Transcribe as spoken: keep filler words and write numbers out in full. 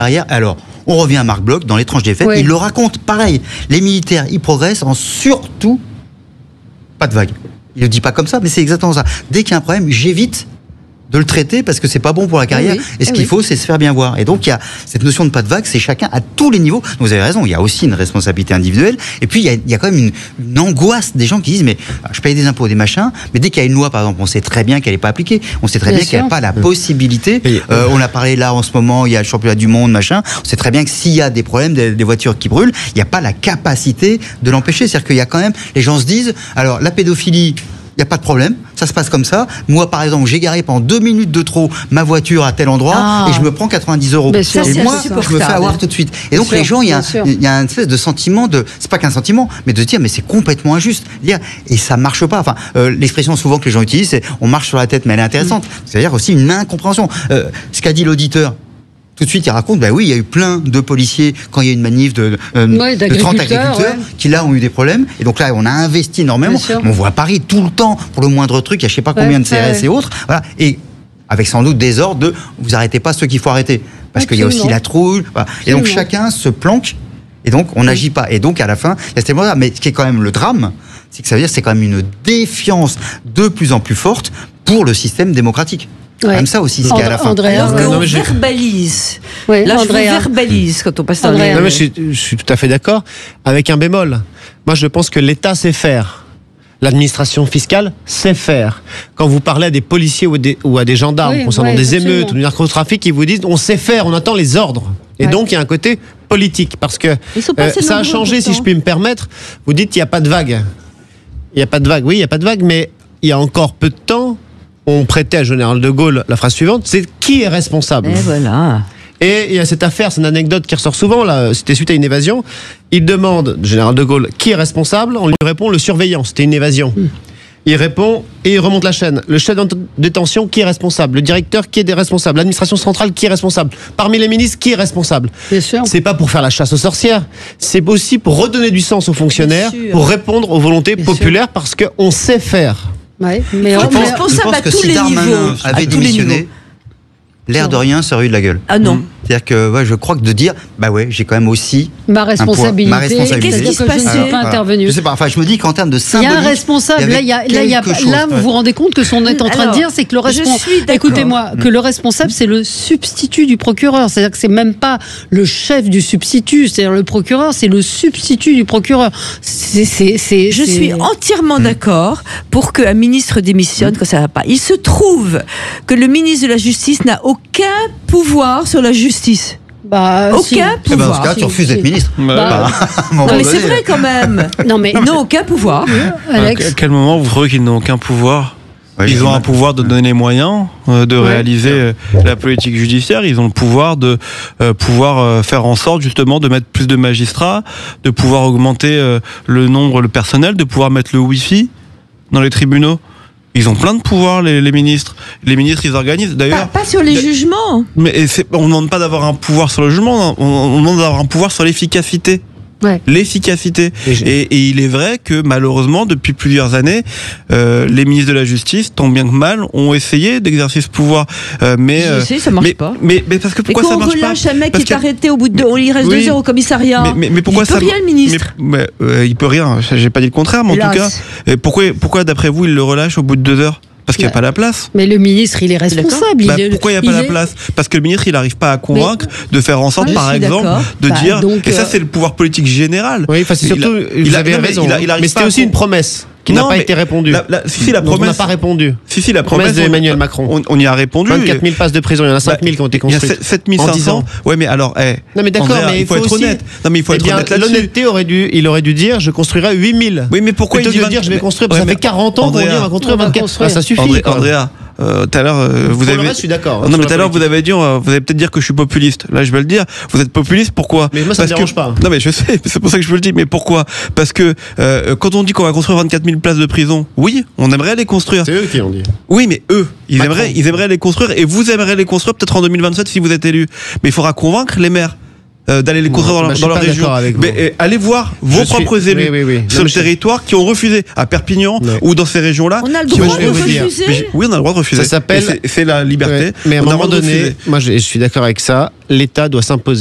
Arrière. Alors, on revient à Marc Bloch dans Les Tranches des Fêtes. Oui. Il le raconte, pareil. Les militaires, ils progressent en surtout pas de vagues. Il le dit pas comme ça, mais c'est exactement ça. Dès qu'il y a un problème, j'évite de le traiter parce que c'est pas bon pour la carrière. Oui, et ce eh qu'il oui. faut, c'est se faire bien voir. Et donc, il y a cette notion de pas de vague, c'est chacun à tous les niveaux. Donc, vous avez raison, il y a aussi une responsabilité individuelle. Et puis, il y a, il y a quand même une, une angoisse des gens qui disent, mais je paye des impôts, des machins, mais dès qu'il y a une loi, par exemple, on sait très bien qu'elle n'est pas appliquée. On sait très bien, bien qu'il n'y a pas la possibilité. Oui. Euh, on a parlé là, en ce moment, il y a le championnat du monde, machin. On sait très bien que s'il y a des problèmes, des, des voitures qui brûlent, il n'y a pas la capacité de l'empêcher. C'est-à-dire qu'il y a quand même, les gens se disent, alors, la pédophilie, il n'y a pas de problème, ça se passe comme ça. Moi, par exemple, j'ai garé pendant deux minutes de trop ma voiture à tel endroit ah. et je me prends quatre-vingt-dix euros. Et ça, moi, je me fais avoir tout de suite. Et donc, bien les sûr, gens, il y a, il y a une espèce de sentiment de, c'est pas qu'un sentiment, mais de se dire, mais c'est complètement injuste. Dire, et ça marche pas. Enfin, euh, l'expression souvent que les gens utilisent, c'est on marche sur la tête, mais elle est intéressante. Mmh. C'est-à-dire aussi une incompréhension. Euh, ce qu'a dit l'auditeur, tout de suite, il raconte, ben oui, il y a eu plein de policiers quand il y a eu une manif de, euh, ouais, de trente agriculteurs ouais. qui là ont eu des problèmes. Et donc là, on a investi énormément. On voit à Paris tout le temps pour le moindre truc. Il y a je sais pas combien ouais, de C R S ouais. et autres. Voilà. Et avec sans doute des ordres de vous arrêtez pas ceux qu'il faut arrêter parce qu'il y a aussi la trouille. Voilà. Et donc chacun se planque. Et donc on n'agit oui. pas. Et donc à la fin, il y a ce moment-là. Mais ce qui est quand même le drame, c'est que ça veut dire que c'est quand même une défiance de plus en plus forte pour le système démocratique. Ouais. Même ça aussi, ce qu'il y a à la fin. André, alors qu'on verbalise. Oui, Là, André, je verbalise quand on passe dans les... Non, mais je, suis, je suis tout à fait d'accord, avec un bémol. Moi, je pense que l'État sait faire. L'administration fiscale sait faire. Quand vous parlez à des policiers ou, des, ou à des gendarmes oui, concernant ouais, des émeutes ou du narcotrafic, ils vous disent on sait faire, on attend les ordres. Et ouais. donc, il y a un côté politique. Parce que euh, ça a changé, pourtant. Si je puis me permettre. Vous dites qu'il n'y a pas de vague. Il n'y a pas de vague, oui, il n'y a pas de vague, mais il y a encore peu de temps, on prêtait à Général de Gaulle la phrase suivante, c'est qui est responsable ? Et voilà. Et il y a cette affaire, c'est une anecdote qui ressort souvent, là, c'était suite à une évasion. Il demande, Général de Gaulle, qui est responsable ? On lui répond, le surveillant, c'était une évasion. Mmh. Il répond, et il remonte la chaîne. Le chef de détention, qui est responsable ? Le directeur, qui est responsable ? L'administration centrale, qui est responsable ? Parmi les ministres, qui est responsable ? Bien sûr. C'est pas pour faire la chasse aux sorcières, c'est aussi pour redonner du sens aux fonctionnaires, pour répondre aux volontés Bien populaires, sûr. Parce qu'on sait faire. Ouais, mais je on pense, est responsable je pense que si Darmanin avait démissionné, l'air de rien, ça aurait eu de la gueule. Ah non. C'est-à-dire que ouais, je crois que de dire, bah ouais, j'ai quand même aussi ma responsabilité. Ma responsabilité. Qu'est-ce qui se passe ? Je ne suis pas intervenu. Je sais pas. Enfin, je me dis qu'en termes de symbolique, il y a un responsable. Là, il y a, là, il y a, là, vous vous rendez compte que ce qu'on est en train Alors, de dire, c'est que le responsable. Écoutez-moi, que le responsable, c'est le substitut du procureur. C'est-à-dire que c'est même pas le chef du substitut. C'est-à-dire le procureur, c'est le substitut du procureur. C'est, c'est, c'est, je c'est... suis entièrement mmh. d'accord pour qu'un ministre démissionne mmh. quand ça va pas. Il se trouve que le ministre de la Justice n'a aucun pouvoir sur la justice. Bah, aucun si. pouvoir. Eh ben, dans ce cas, tu refuses d'être ministre. Bah, bah, non, mais c'est vrai quand même. non, mais ils n'ont aucun pouvoir. Alex. À quel moment vous trouvez qu'ils n'ont aucun pouvoir ? Ouais, ils ont un pouvoir de donner les moyens euh, de ouais. réaliser euh, la politique judiciaire. Ils ont le pouvoir de euh, pouvoir euh, faire en sorte justement de mettre plus de magistrats, de pouvoir augmenter euh, le nombre, le personnel, de pouvoir mettre le wifi dans les tribunaux. Ils ont plein de pouvoirs, les, les ministres. Les ministres, ils organisent. D'ailleurs, pas, pas sur les jugements. Mais c'est, on ne demande pas d'avoir un pouvoir sur le jugement, on, on demande d'avoir un pouvoir sur l'efficacité. Ouais. L'efficacité. Et, et, et il est vrai que malheureusement, depuis plusieurs années, euh, les ministres de la Justice, tant bien que mal, ont essayé d'exercer ce pouvoir. Euh, mais je sais, ça marche mais, pas. Mais, mais parce que pourquoi ça marche pas ? On relâche un mec parce qui est que... arrêté au bout de deux, on lui reste oui. deux heures au commissariat. Mais, mais, mais pourquoi il peut ça rien, le ministre. Mais, mais euh, il peut rien. J'ai pas dit le contraire, mais en Hélas. tout cas, pourquoi, pourquoi d'après vous, il le relâche au bout de deux heures ? Parce qu'il n'y a pas la place. Mais le ministre, il est responsable. Bah, il est, pourquoi il n'y a pas la est... place ? Parce que le ministre, il n'arrive pas à convaincre mais... de faire en sorte, ah, par exemple, d'accord. de bah, dire. Donc, et ça, c'est le pouvoir politique général. Oui, enfin, c'est surtout. Il a, il avez raison. Il a, il mais c'était aussi une promesse qui n'a pas été répondue. La, la, si, si, la promesse. On n'a pas répondu. Si, si, la promesse d'Emmanuel Macron. On, on y a répondu. vingt-quatre mille places de prison, il y en a cinq mille qui ont été construites. Il y a sept mille cinq cents. Ouais, mais alors, eh. Non, mais d'accord, mais il faut être honnête. Non, mais il faut être honnête là-dessus. L'honnêteté aurait dû, il aurait dû dire, je construirai huit mille. Oui, mais pourquoi il dit dire, je vais construire, ça fait quarante ans qu'on dit, on va construire vingt-quatre. Ça suffit. Andrea. Tout euh, à l'heure, euh, vous avez. Je suis d'accord. Non, mais tout à l'heure, vous avez dit, euh, vous allez peut-être dire que je suis populiste. Là, je vais le dire. Vous êtes populiste, pourquoi ? Mais moi, ça Parce me dérange que... pas. Non, mais je sais. C'est pour ça que je vous le dis. Mais pourquoi ? Parce que euh, quand on dit qu'on va construire vingt-quatre mille places de prison, oui, on aimerait les construire. C'est eux qui ont dit. Oui, mais eux, ils Macron. aimeraient, ils aimeraient les construire, et vous aimeriez les construire peut-être en deux mille vingt-sept si vous êtes élu. Mais il faudra convaincre les maires. euh, d'aller les construire dans, bah, leur, dans leur région. Mais euh, allez voir vos je propres suis... élus oui, oui, oui. sur non, le territoire qui ont refusé à Perpignan oui. ou dans ces régions-là. On a le droit de refuser. Oui, on a le droit de refuser. Ça s'appelle. C'est la liberté. Ouais. Mais à un moment donné, moi je suis d'accord avec ça. L'État doit s'imposer